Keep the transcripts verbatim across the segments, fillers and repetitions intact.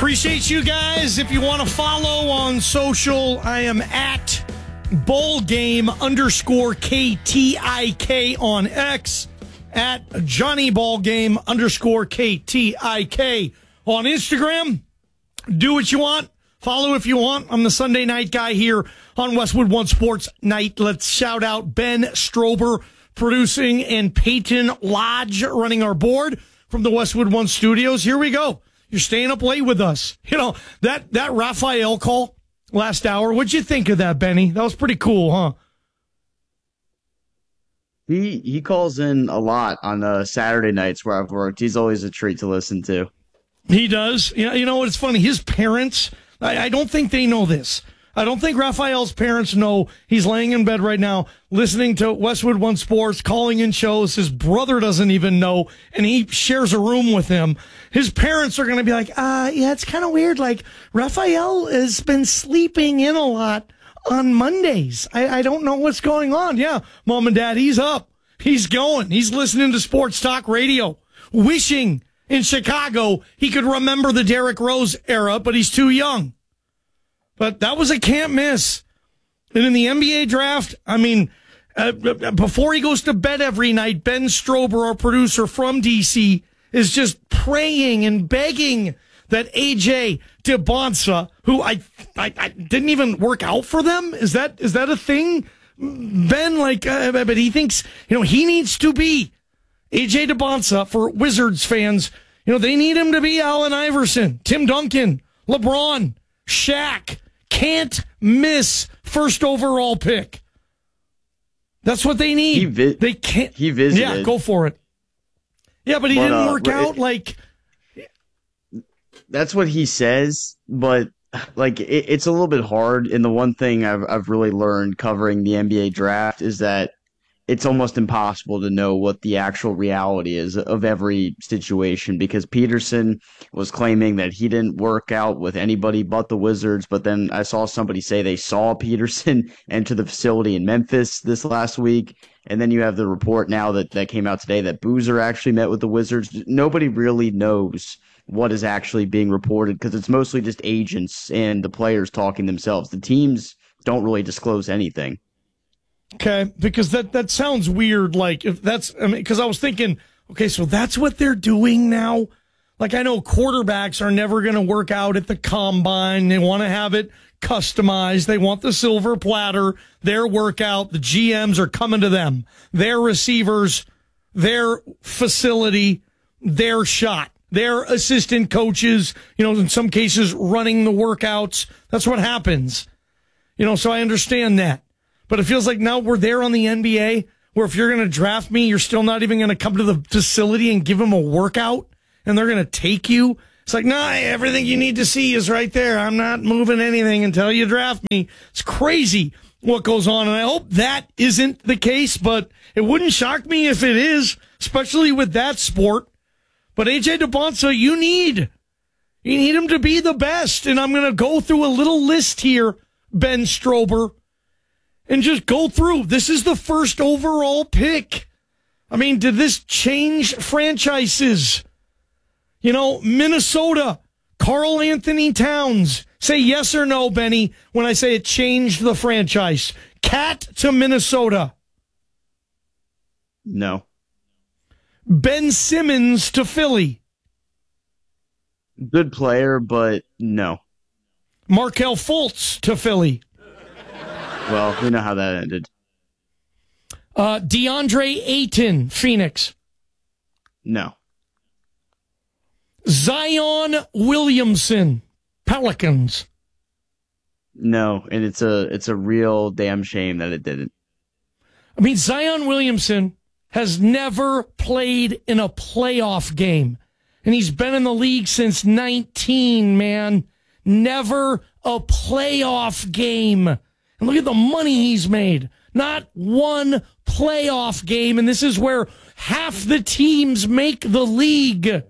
Appreciate you guys. If you want to follow on social, I am at Bowl Game underscore K T I K on X, at Johnny Ball Game underscore K T I K on Instagram. Do what you want. Follow if you want. I'm the Sunday night guy here on Westwood One Sports Night. Let's shout out Ben Strober producing and Peyton Lodge running our board from the Westwood One Studios. Here we go. You're staying up late with us. You know, that, that Raphael call last hour, what'd you think of that, Benny? That was pretty cool, huh? He he calls in a lot on uh, Saturday nights where I've worked. He's always a treat to listen to. He does. You know, you know what's funny? His parents, I, I don't think they know this. I don't think Raphael's parents know he's laying in bed right now, listening to Westwood One Sports, calling in shows. His brother doesn't even know, and he shares a room with him. His parents are going to be like, uh, yeah, it's kind of weird. Like, Raphael has been sleeping in a lot on Mondays. I, I don't know what's going on. Yeah, Mom and Dad, he's up. He's going. He's listening to sports talk radio, wishing in Chicago he could remember the Derrick Rose era, but he's too young. But that was a can't miss. And in the N B A draft, I mean, uh, before he goes to bed every night, Ben Strober, our producer from D C, is just praying and begging that A J DeBonsa, who I, I, I didn't even work out for them, is that is that a thing? Ben, like, uh, but he thinks, you know, he needs to be A J DeBonsa for Wizards fans. You know, they need him to be Allen Iverson, Tim Duncan, LeBron, Shaq. Can't miss first overall pick. That's what they need. He vi- they can't. He visited. Yeah, go for it. Yeah, but he but, didn't uh, work out. It, like, that's what he says. But like, it, it's a little bit hard. And the one thing I've I've really learned covering the N B A draft is that it's almost impossible to know what the actual reality is of every situation, because Peterson was claiming that he didn't work out with anybody but the Wizards. But then I saw somebody say they saw Peterson enter the facility in Memphis this last week. And then you have the report now that, that came out today that Boozer actually met with the Wizards. Nobody really knows what is actually being reported, because it's mostly just agents and the players talking themselves. The teams don't really disclose anything. Okay, because that, that sounds weird. Like, if that's, I mean, because I was thinking, okay, so that's what they're doing now. Like, I know quarterbacks are never going to work out at the combine. They want to have it customized. They want the silver platter, their workout. The G Ms are coming to them, their receivers, their facility, their shot, their assistant coaches, you know, in some cases running the workouts. That's what happens. You know, so I understand that. But it feels like now we're there on the N B A, where if you're going to draft me, you're still not even going to come to the facility and give them a workout, and they're going to take you. It's like, nah, everything you need to see is right there. I'm not moving anything until you draft me. It's crazy what goes on, and I hope that isn't the case, but it wouldn't shock me if it is, especially with that sport. But A J DeBonsa, you need, you need him to be the best, and I'm going to go through a little list here, Ben Strober, and just go through. This is the first overall pick. I mean, did this change franchises? You know, Minnesota, Karl Anthony Towns. Say yes or no, Benny, when I say it changed the franchise. Cat to Minnesota. No. Ben Simmons to Philly. Good player, but no. Markelle Fultz to Philly. Well, we know how that ended. Uh, DeAndre Ayton, Phoenix. No. Zion Williamson, Pelicans. No, and it's a it's a real damn shame that it didn't. I mean, Zion Williamson has never played in a playoff game, and he's been in the league since nineteen, man. Never a playoff game. And look at the money he's made. Not one playoff game, and this is where half the teams make the league.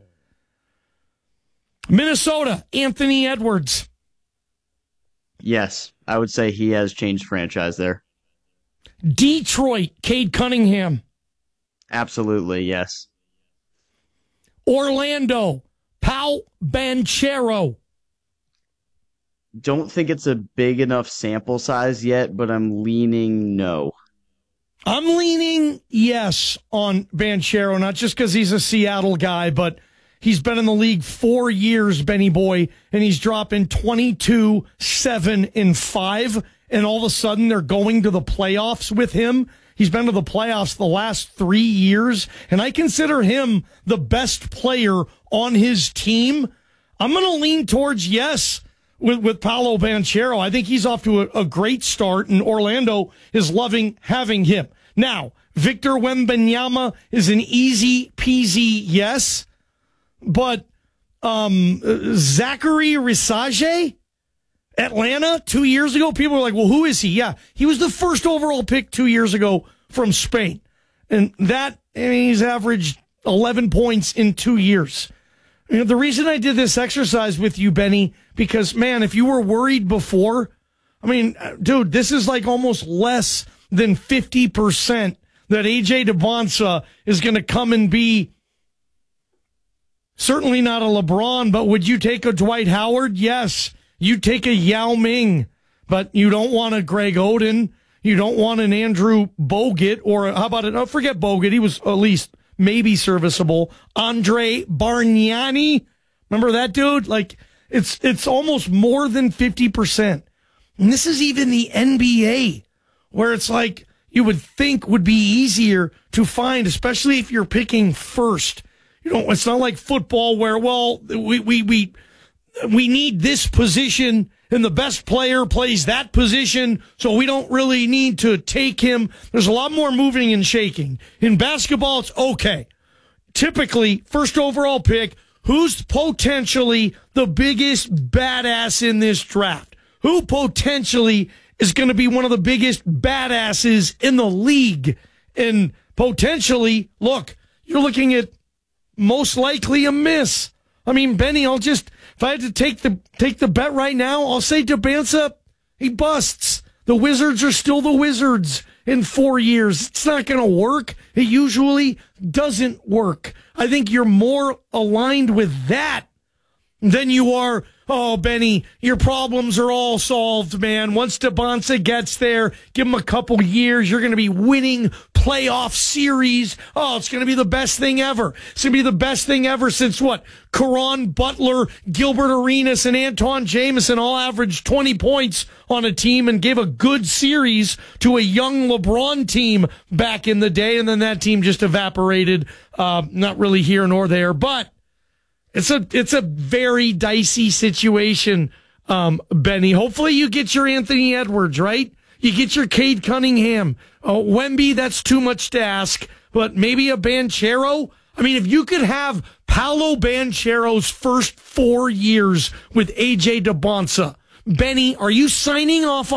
Minnesota, Anthony Edwards. Yes, I would say he has changed franchise there. Detroit, Cade Cunningham. Absolutely, yes. Orlando, Pau Banchero. don't think it's a big enough sample size yet, but I'm leaning no. I'm leaning yes on Banchero, not just because he's a Seattle guy, but he's been in the league four years, Benny Boy, and he's dropping twenty-two, seven, and five, and all of a sudden they're going to the playoffs with him. He's been to the playoffs the last three years, and I consider him the best player on his team. I'm going to lean towards yes with, with Paolo Banchero. I think he's off to a, a great start, and Orlando is loving having him. Now, Victor Wembanyama is an easy peasy yes, but um, Zachary Risage, Atlanta, two years ago, people were like, well, who is he? Yeah, he was the first overall pick two years ago from Spain. And that, I mean, he's averaged eleven points in two years. You know, the reason I did this exercise with you, Benny, because, man, if you were worried before, I mean, dude, this is like almost less than fifty percent that A J DeBonsa is going to come and be certainly not a LeBron, but would you take a Dwight Howard? Yes. You take a Yao Ming, but you don't want a Greg Oden. You don't want an Andrew Bogut, or a, how about it? Oh, forget Bogut. He was at least maybe serviceable. Andre Bargnani. Remember that dude? Like, it's, it's almost more than fifty percent. And this is even the N B A, where it's like you would think would be easier to find, especially if you're picking first. You know, it's not like football where, well, we, we, we, we need this position and the best player plays that position, so we don't really need to take him. There's a lot more moving and shaking. In basketball, it's okay. Typically, first overall pick, who's potentially the biggest badass in this draft? Who potentially is going to be one of the biggest badasses in the league? And potentially, look, you're looking at most likely a miss. I mean, Benny, I'll just, if I had to take the take the bet right now, I'll say DeBansa, he busts. The Wizards are still the Wizards in four years. It's not going to work. It usually doesn't work. I think you're more aligned with that than you are, oh, Benny, your problems are all solved, man. Once DeBonsa gets there, give him a couple years, you're going to be winning playoff series. Oh, it's going to be the best thing ever. It's going to be the best thing ever since what? Caron Butler, Gilbert Arenas, and Anton Jameson all averaged twenty points on a team and gave a good series to a young LeBron team back in the day, and then that team just evaporated. Uh, not really here nor there, but It's a it's a very dicey situation, um, Benny. Hopefully you get your Anthony Edwards, right? You get your Cade Cunningham. Uh, Wemby, that's too much to ask, but maybe a Banchero? I mean, if you could have Paolo Banchero's first four years with A J DeBonsa, Benny, are you signing off on